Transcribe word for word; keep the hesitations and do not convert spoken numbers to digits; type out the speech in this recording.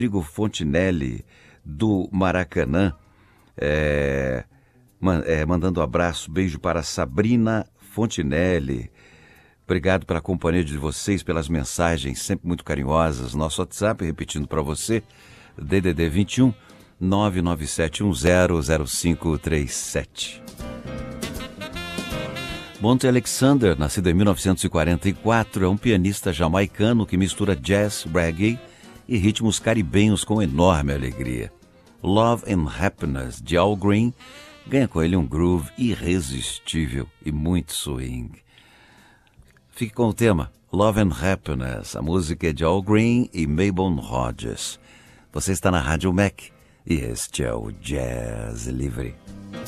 Rodrigo Fontinelli, do Maracanã, é, man, é, mandando um abraço, beijo para Sabrina Fontinelli. Obrigado pela companhia de vocês, pelas mensagens sempre muito carinhosas. Nosso WhatsApp, repetindo para você, D D D vinte e um, nove nove sete um zero zero cinco três sete. Monte Alexander, nascido em mil novecentos e quarenta e quatro, é um pianista jamaicano que mistura jazz, reggae e ritmos caribenhos com enorme alegria. Love and Happiness, de Al Green, ganha com ele um groove irresistível e muito swing. Fique com o tema Love and Happiness. A música é de Al Green e Mabel Rogers. Você está na Rádio Mac e este é o Jazz Livre.